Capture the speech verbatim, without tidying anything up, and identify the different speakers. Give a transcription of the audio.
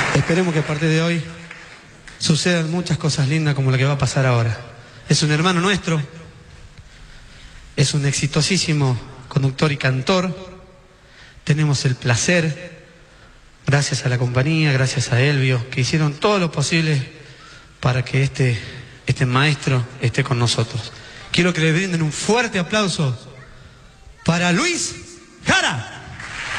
Speaker 1: Esperemos que a partir de hoy sucedan muchas cosas lindas como la que va a pasar ahora. Es un hermano nuestro, es un exitosísimo conductor y cantor. Tenemos el placer, gracias a la compañía, gracias a Elvio, que hicieron todo lo posible para que este, este maestro esté con nosotros. Quiero que le brinden un fuerte aplauso para Luis Jara.